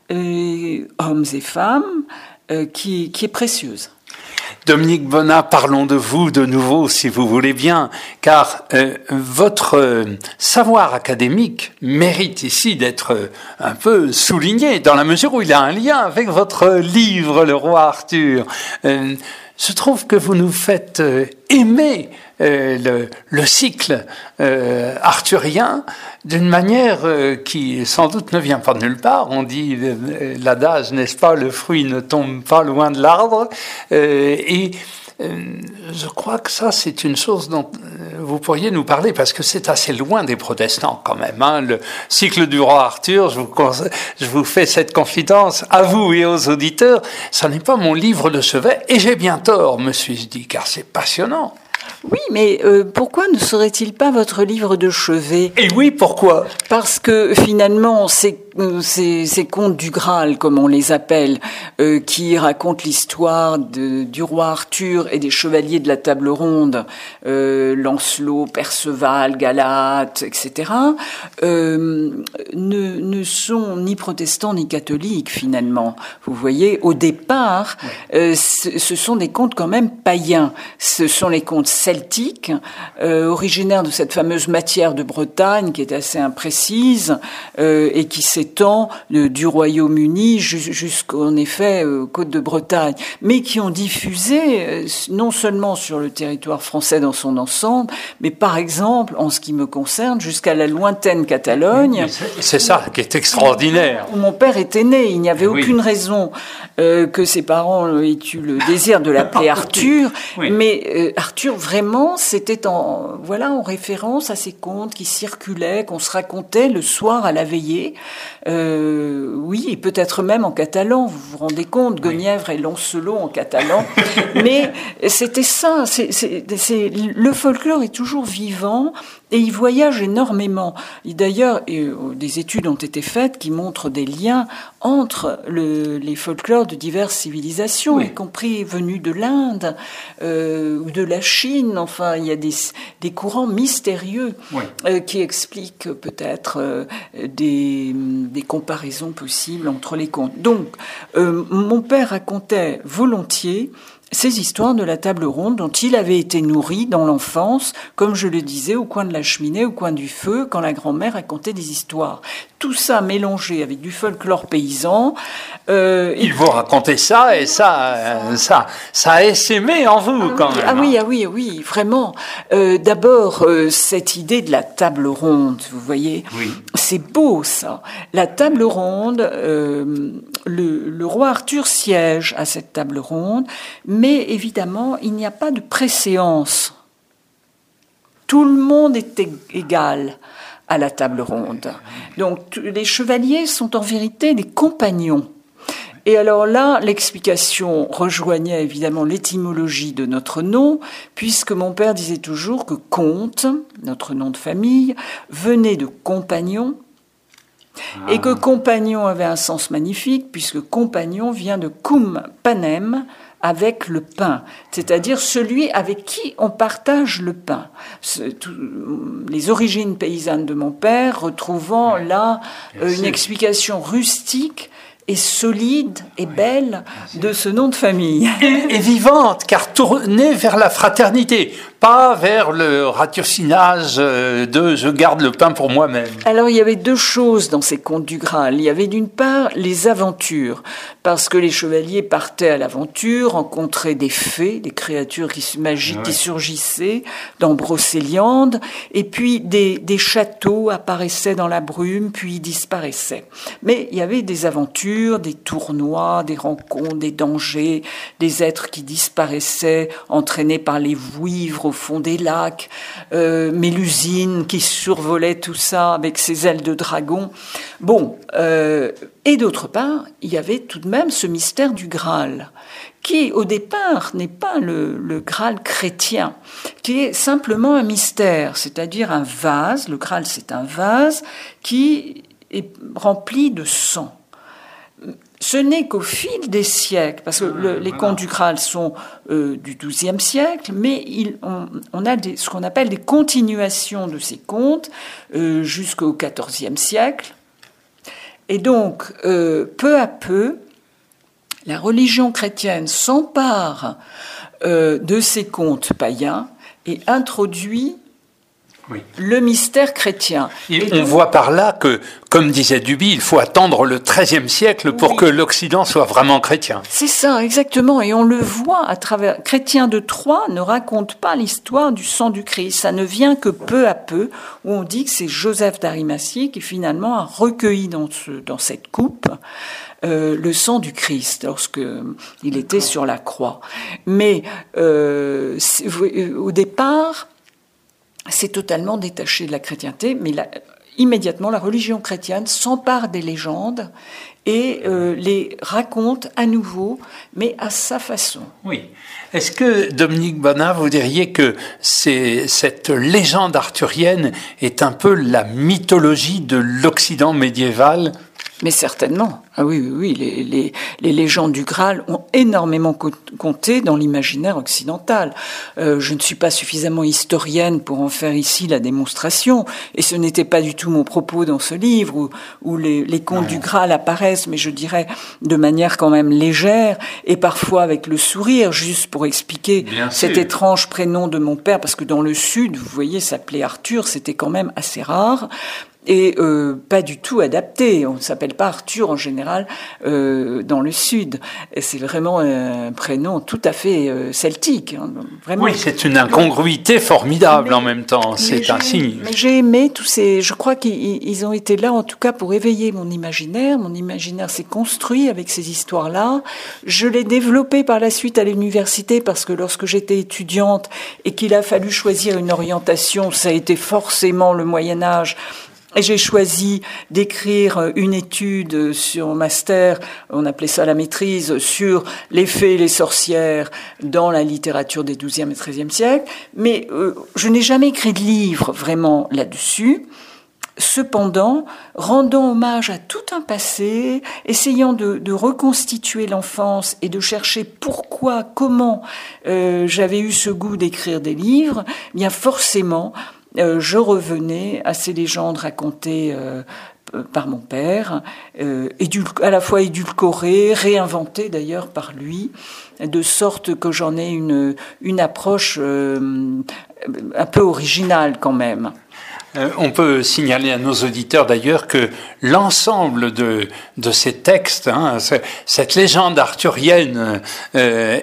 A: euh, hommes et femmes, euh, qui, qui est précieuse.
B: Dominique Bonnat, parlons de vous de nouveau, si vous voulez bien, car euh, votre euh, savoir académique mérite ici d'être euh, un peu souligné, dans la mesure où il a un lien avec votre livre, Le Roi Arthur. Euh, je trouve que vous nous faites euh, aimer euh, le, le cycle euh, arthurien d'une manière euh, qui sans doute ne vient pas de nulle part. On dit euh, l'adage, n'est-ce pas, le fruit ne tombe pas loin de l'arbre, euh, et euh, je crois que ça c'est une chose dont euh, vous pourriez nous parler, parce que c'est assez loin des protestants quand même, hein. Le cycle du Roi Arthur, je vous, je vous fais cette confidence à vous et aux auditeurs, ça n'est pas mon livre de chevet, et j'ai bien tort, me suis-je dit, car c'est passionnant.
A: Oui, mais euh, pourquoi ne serait-il pas votre livre de chevet ?
B: Et oui, pourquoi ?
A: Parce que finalement, ces, ces, ces contes du Graal, comme on les appelle, euh, qui racontent l'histoire de, du roi Arthur et des chevaliers de la table ronde, euh, Lancelot, Perceval, Galate, et cetera, euh, ne, ne sont ni protestants ni catholiques finalement. Vous voyez, au départ, euh, ce, ce sont des contes quand même païens. Ce sont les contes celtique, euh, originaire de cette fameuse matière de Bretagne qui est assez imprécise euh, et qui s'étend euh, du Royaume-Uni jusqu'en effet euh, côte de Bretagne, mais qui ont diffusé euh, non seulement sur le territoire français dans son ensemble, mais par exemple, en ce qui me concerne, jusqu'à la lointaine Catalogne.
B: C'est, c'est ça qui est extraordinaire.
A: Où mon père était né, il n'y avait oui. aucune raison euh, que ses parents aient eu le désir de l'appeler Arthur, oui. mais euh, Arthur vraiment, c'était en voilà en référence à ces contes qui circulaient, qu'on se racontait le soir à la veillée. Euh, oui, et peut-être même en catalan. Vous vous rendez compte, Guenièvre et Lancelot en catalan. Mais c'était ça. C'est, c'est, c'est, le folklore est toujours vivant. Et il voyage énormément. Et d'ailleurs, des études ont été faites qui montrent des liens entre le, les folklores de diverses civilisations, oui. y compris venus de l'Inde euh, ou de la Chine. Enfin, il y a des, des courants mystérieux oui. euh, qui expliquent peut-être euh, des, des comparaisons possibles entre les contes. Donc, euh, mon père racontait volontiers ces histoires de la table ronde dont il avait été nourri dans l'enfance, comme je le disais, au coin de la cheminée, au coin du feu, quand la grand-mère racontait des histoires. Tout ça mélangé avec du folklore paysan.
B: Euh, il vous racontait ça et ça, euh, ça, ça a essaimé en vous
A: ah
B: quand
A: oui,
B: même.
A: Ah oui, ah oui, oui, vraiment. Euh, d'abord, euh, cette idée de la table ronde, vous voyez,
B: oui.
A: c'est beau ça. La table ronde, euh, le, le roi Arthur siège à cette table ronde, mais évidemment, il n'y a pas de préséance. Tout le monde est égal à la table ronde. Donc, les chevaliers sont en vérité des compagnons. Et alors là, l'explication rejoignait évidemment l'étymologie de notre nom, puisque mon père disait toujours que comte, notre nom de famille, venait de compagnon, ah. et que compagnon avait un sens magnifique, puisque compagnon vient de cum panem, avec le pain, c'est-à-dire celui avec qui on partage le pain. Tout, les origines paysannes de mon père retrouvant là euh, une explication rustique et solide et belle de ce nom de famille.
B: Et, et vivante, car tournée vers la fraternité, pas vers le ratiocinage de « je garde le pain pour moi-même ».
A: Alors il y avait deux choses dans ces contes du Graal. Il y avait d'une part les aventures, parce que les chevaliers partaient à l'aventure, rencontraient des fées, des créatures qui, magiques ouais. qui surgissaient dans Brocéliande, et puis des, des châteaux apparaissaient dans la brume, puis disparaissaient. Mais il y avait des aventures, des tournois, des rencontres, des dangers, des êtres qui disparaissaient, entraînés par les vouivres au fond des lacs, euh, Mélusine qui survolait tout ça avec ses ailes de dragon. Bon, euh, et d'autre part, il y avait tout de même ce mystère du Graal, qui au départ n'est pas le, le Graal chrétien, qui est simplement un mystère, c'est-à-dire un vase. Le Graal, c'est un vase qui est rempli de sang. Ce n'est qu'au fil des siècles, parce que le, les contes du Graal sont euh, du douzième siècle, mais il, on, on a des, ce qu'on appelle des continuations de ces contes euh, jusqu'au quatorzième siècle. Et donc, euh, peu à peu, la religion chrétienne s'empare euh, de ces contes païens et introduit oui. le mystère chrétien.
B: Et et on donc, voit par là que, comme disait Duby, il faut attendre le treizième siècle pour oui. que l'Occident soit vraiment chrétien.
A: C'est ça, exactement. Et on le voit à travers... Chrétien de Troyes ne raconte pas l'histoire du sang du Christ. Ça ne vient que peu à peu, où on dit que c'est Joseph d'Arimathie qui finalement a recueilli dans, ce, dans cette coupe euh, le sang du Christ lorsque il était sur la croix. Mais euh, au départ... c'est totalement détaché de la chrétienté, mais la, immédiatement la religion chrétienne s'empare des légendes et euh, les raconte à nouveau, mais à sa façon.
B: Oui. Est-ce que, Dominique Bonnat, vous diriez que c'est, cette légende arthurienne est un peu la mythologie de l'Occident médiéval ?
A: Mais certainement. Ah oui, oui, oui. Les, les, les légendes du Graal ont énormément compté dans l'imaginaire occidental. Euh, je ne suis pas suffisamment historienne pour en faire ici la démonstration, et ce n'était pas du tout mon propos dans ce livre où, où les, les contes ouais. du Graal apparaissent, mais je dirais de manière quand même légère et parfois avec le sourire, juste pour expliquer Bien cet sûr. étrange prénom de mon père, parce que dans le Sud, vous voyez, s'appelait Arthur, c'était quand même assez rare. Et euh, pas du tout adapté. On ne s'appelle pas Arthur en général euh, dans le Sud. Et c'est vraiment un prénom tout à fait euh, celtique. Hein, vraiment.
B: Oui, c'est une incongruité formidable mais, en même temps. C'est un signe.
A: Mais j'ai aimé tous ces... Je crois qu'ils ils ont été là en tout cas pour éveiller mon imaginaire. Mon imaginaire s'est construit avec ces histoires-là. Je l'ai développé par la suite à l'université parce que lorsque j'étais étudiante et qu'il a fallu choisir une orientation, ça a été forcément le Moyen-Âge. Et j'ai choisi d'écrire une étude sur mon master, on appelait ça la maîtrise, sur les fées et les sorcières dans la littérature des douzième et treizième siècles. Mais euh, je n'ai jamais écrit de livre vraiment là-dessus. Cependant, rendant hommage à tout un passé, essayant de, de reconstituer l'enfance et de chercher pourquoi, comment euh, j'avais eu ce goût d'écrire des livres, bien forcément... Euh, je revenais à ces légendes racontées euh, par mon père, euh, édul- à la fois édulcorées, réinventées d'ailleurs par lui, de sorte que j'en ai une, une approche euh, un peu originale quand même.
B: Euh, on peut signaler à nos auditeurs d'ailleurs que l'ensemble de, de ces textes, hein, cette légende arthurienne euh, est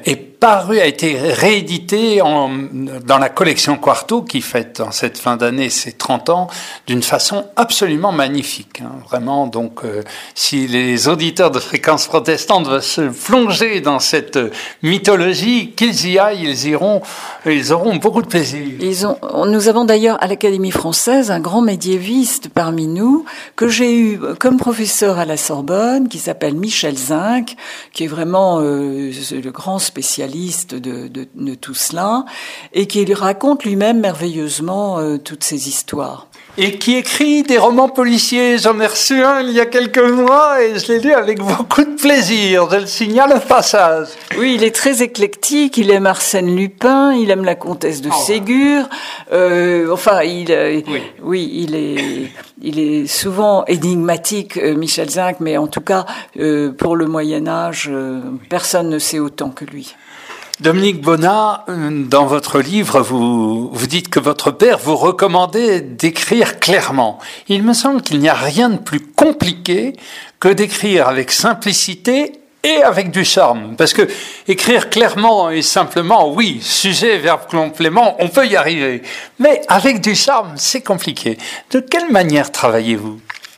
B: paru, a été réédité en, dans la collection Quarto, qui fête en cette fin d'année ses trente ans, d'une façon absolument magnifique. Hein, vraiment, donc, euh, si les auditeurs de Fréquence Protestante veulent se plonger dans cette mythologie, qu'ils y aillent, ils iront, ils auront beaucoup de plaisir.
A: Ils ont, nous avons d'ailleurs à l'Académie française un grand médiéviste parmi nous, que j'ai eu comme professeur à la Sorbonne, qui s'appelle Michel Zinc, qui est vraiment euh, le grand spécialiste de, de, de tout cela, et qui raconte lui-même merveilleusement euh, toutes ces histoires.
B: Et qui écrit des romans policiers. J'en ai reçu un il y a quelques mois et je l'ai lu avec beaucoup de plaisir, je le signale au passage.
A: Oui, il est très éclectique, il aime Arsène Lupin, il aime la comtesse de oh. Ségur, euh, enfin, il, euh, oui. oui, il est, il est souvent énigmatique, euh, Michel Zinc, mais en tout cas, euh, pour le Moyen-Âge, euh, personne ne sait autant que lui.
B: Dominique Bonnat, dans votre livre, vous, vous dites que votre père vous recommandait d'écrire clairement. Il me semble qu'il n'y a rien de plus compliqué que d'écrire avec simplicité et avec du charme. Parce que écrire clairement et simplement, oui, sujet, verbe, complément, on peut y arriver. Mais avec du charme, c'est compliqué. De quelle manière travaillez-vous ?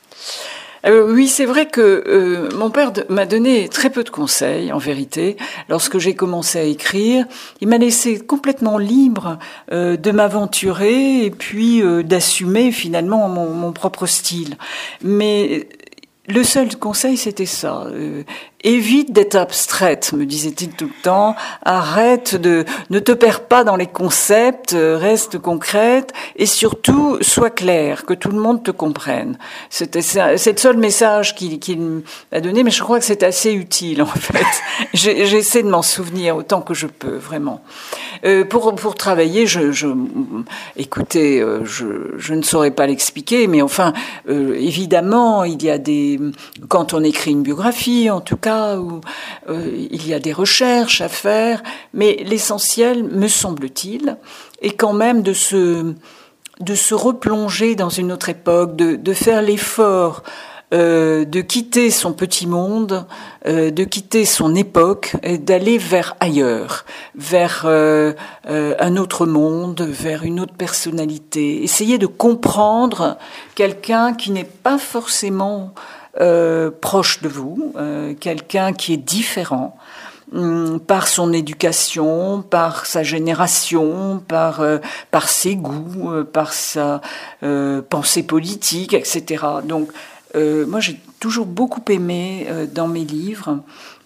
A: Euh, oui, c'est vrai que euh, mon père de, m'a donné très peu de conseils, en vérité. Lorsque j'ai commencé à écrire, il m'a laissé complètement libre euh, de m'aventurer et puis euh, d'assumer finalement mon, mon propre style. Mais le seul conseil, c'était ça. Euh, évite d'être abstraite, me disait-il tout le temps. Arrête de, ne te perds pas dans les concepts, reste concrète et surtout sois claire, que tout le monde te comprenne. C'était ça, c'est le seul message qu'il, qu'il m'a donné, mais je crois que c'est assez utile en fait. J'ai, j'essaie de m'en souvenir autant que je peux, vraiment. Euh, pour pour travailler, je, je écoutez, euh, je, je ne saurais pas l'expliquer, mais enfin, euh, évidemment, il y a des quand on écrit une biographie, en tout cas. Où euh, il y a des recherches à faire, mais l'essentiel, me semble-t-il, est quand même de se, de se replonger dans une autre époque, de, de faire l'effort euh, de quitter son petit monde, euh, de quitter son époque, et d'aller vers ailleurs, vers euh, euh, un autre monde, vers une autre personnalité. Essayer de comprendre quelqu'un qui n'est pas forcément Euh, proche de vous, euh, quelqu'un qui est différent hum, par son éducation, par sa génération, par euh, par ses goûts, euh, par sa euh, pensée politique, et cetera. Donc, euh, moi, j'ai toujours beaucoup aimé euh, dans mes livres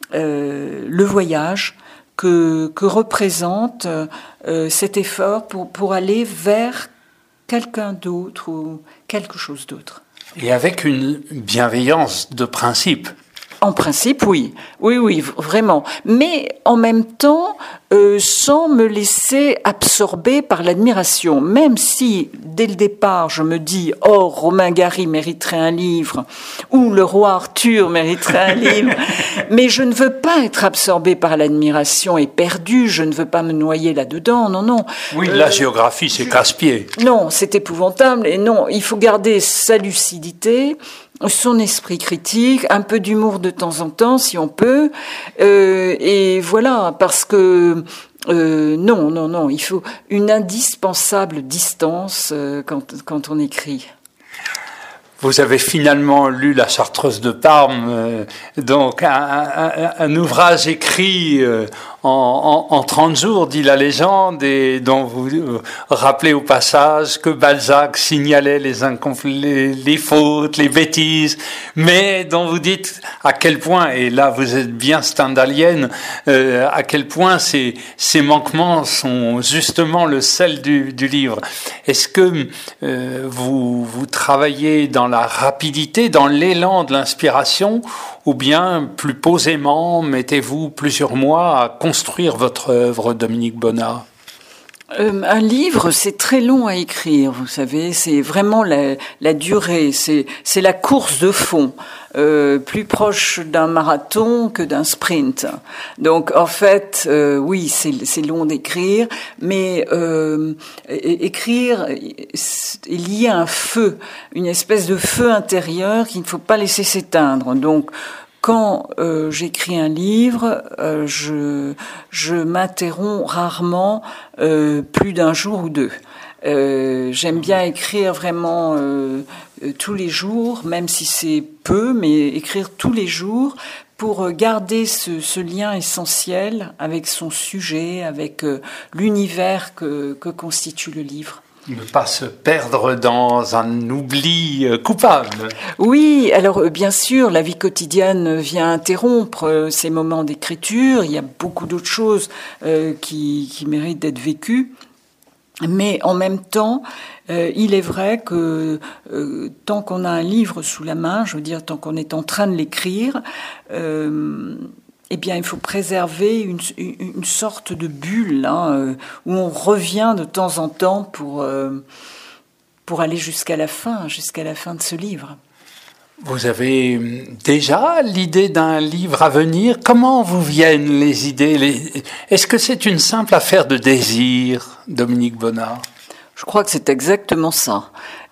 A: euh, le voyage que que représente euh, cet effort pour pour aller vers quelqu'un d'autre ou quelque chose d'autre.
B: Et avec une bienveillance de principe.
A: En principe, oui. Oui, oui, vraiment. Mais en même temps, euh, sans me laisser absorber par l'admiration. Même si, dès le départ, je me dis « Oh, Romain Gary mériterait un livre » ou « Le roi Arthur mériterait un livre », mais je ne veux pas être absorbée par l'admiration et perdue. Je ne veux pas me noyer là-dedans, non, non.
B: Oui, euh, la géographie, c'est je... casse-pied.
A: Non, c'est épouvantable. Et non, il faut garder sa lucidité, son esprit critique, un peu d'humour de temps en temps, si on peut. Euh, et voilà, parce que euh, non, non, non, il faut une indispensable distance euh, quand, quand on écrit.
B: Vous avez finalement lu La Chartreuse de Parme, euh, donc un, un, un ouvrage écrit euh, en, en, en trente jours, dit la légende, et dont vous euh, rappelez au passage que Balzac signalait les, incompl- les, les fautes, les bêtises, mais dont vous dites à quel point, et là vous êtes bien stendhalienne, euh, à quel point ces, ces manquements sont justement le sel du, du livre. Est-ce que euh, vous, vous travaillez dans la rapidité, dans l'élan de l'inspiration, ou bien plus posément mettez-vous plusieurs mois à construire votre œuvre, Dominique Bonnat?
A: Euh, un livre, c'est très long à écrire, vous savez, c'est vraiment la, la durée, c'est, c'est la course de fond, euh, plus proche d'un marathon que d'un sprint. Donc, en fait, euh, oui, c'est, c'est long d'écrire, mais euh, écrire est lié à un feu, une espèce de feu intérieur qu'il ne faut pas laisser s'éteindre. Donc, quand euh, j'écris un livre, euh, je, je m'interromps rarement euh, plus d'un jour ou deux. Euh, j'aime bien écrire vraiment euh, euh, tous les jours, même si c'est peu, mais écrire tous les jours pour garder ce, ce lien essentiel avec son sujet, avec euh, l'univers que, que constitue le livre.
B: Ne pas se perdre dans un oubli coupable.
A: Oui, alors bien sûr, la vie quotidienne vient interrompre ces moments d'écriture. Il y a beaucoup d'autres choses euh, qui, qui méritent d'être vécues. Mais en même temps, euh, il est vrai que euh, tant qu'on a un livre sous la main, je veux dire, tant qu'on est en train de l'écrire, euh, eh bien, il faut préserver une, une sorte de bulle hein, euh, où on revient de temps en temps pour, euh, pour aller jusqu'à la fin, jusqu'à la fin de ce livre.
B: Vous avez déjà l'idée d'un livre à venir? Comment vous viennent les idées les... Est-ce que c'est une simple affaire de désir, Dominique Bonnat?
A: Je crois que c'est exactement ça.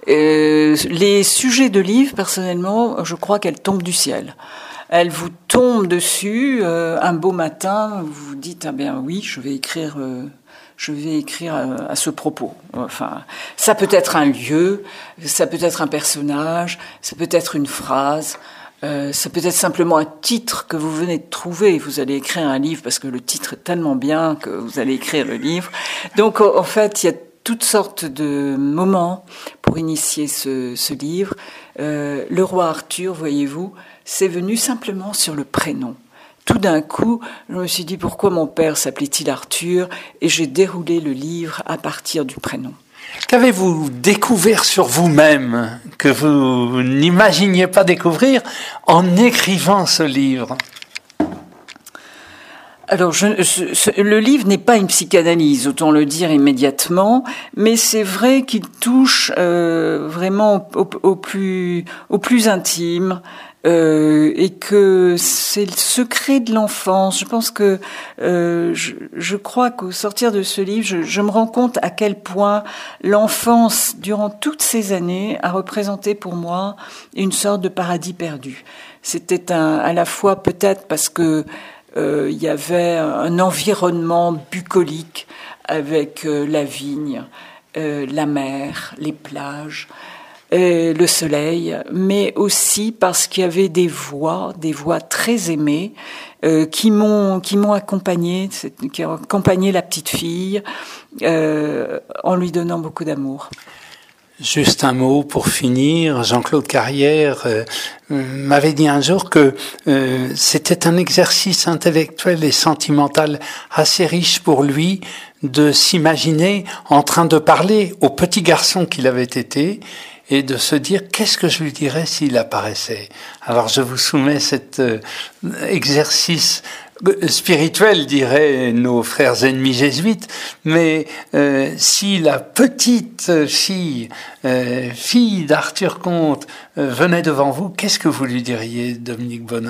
A: Euh, les sujets de livres, personnellement, je crois qu'elles tombent du ciel. Elles vous tombent dessus euh, un beau matin, vous vous dites ah bien oui, je vais écrire, euh, je vais écrire à, à ce propos. Enfin, ça peut être un lieu, ça peut être un personnage, ça peut être une phrase, euh, ça peut être simplement un titre que vous venez de trouver. Vous allez écrire un livre parce que le titre est tellement bien que vous allez écrire le livre. Donc en fait, il y a toutes sortes de moments pour initier ce, ce livre. Euh, le roi Arthur, voyez-vous, c'est venu simplement sur le prénom. Tout d'un coup, je me suis dit pourquoi mon père s'appelait-il Arthur, et j'ai déroulé le livre à partir du prénom.
B: Qu'avez-vous découvert sur vous-même que vous n'imaginiez pas découvrir en écrivant ce livre ?
A: Alors, je, je, le livre n'est pas une psychanalyse, autant le dire immédiatement, mais c'est vrai qu'il touche euh, vraiment au, au plus, au plus intime. Euh, et que c'est le secret de l'enfance. Je pense que euh, je, je crois qu'au sortir de ce livre, je, je me rends compte à quel point l'enfance, durant toutes ces années, a représenté pour moi une sorte de paradis perdu. C'était un, à la fois peut-être parce que euh, il y avait un environnement bucolique avec euh, la vigne, euh, la mer, les plages. Euh, le soleil, mais aussi parce qu'il y avait des voix, des voix très aimées, euh, qui m'ont qui m'ont accompagnée, qui ont accompagné la petite fille, euh, en lui donnant beaucoup d'amour.
B: Juste un mot pour finir. Jean-Claude Carrière euh, m'avait dit un jour que euh, c'était un exercice intellectuel et sentimental assez riche pour lui de s'imaginer en train de parler au petit garçon qu'il avait été et de se dire qu'est-ce que je lui dirais s'il apparaissait. Alors je vous soumets cet euh, exercice spirituel, diraient nos frères ennemis jésuites, mais euh, si la petite fille, euh, fille d'Arthur Comte, euh, venait devant vous, qu'est-ce que vous lui diriez, Dominique Bonnat ?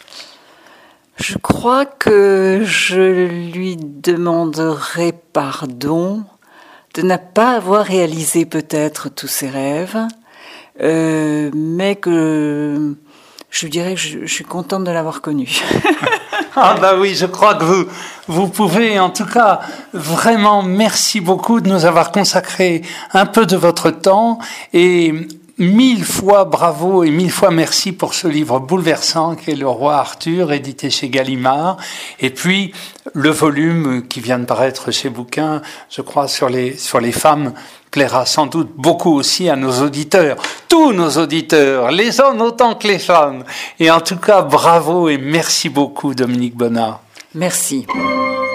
A: Je crois que je lui demanderais pardon de ne pas avoir réalisé peut-être tous ses rêves, euh, mais que je lui dirais que je, je suis contente de l'avoir connu.
B: Ah bah oui, je crois que vous, vous pouvez, en tout cas, vraiment merci beaucoup de nous avoir consacré un peu de votre temps et mille fois bravo et mille fois merci pour ce livre bouleversant qui est Le Roi Arthur, édité chez Gallimard. Et puis, le volume qui vient de paraître chez Bouquin, je crois, sur les, sur les femmes, plaira sans doute beaucoup aussi à nos auditeurs. Tous nos auditeurs, les hommes autant que les femmes. Et en tout cas, bravo et merci beaucoup, Dominique Bonnat.
A: Merci.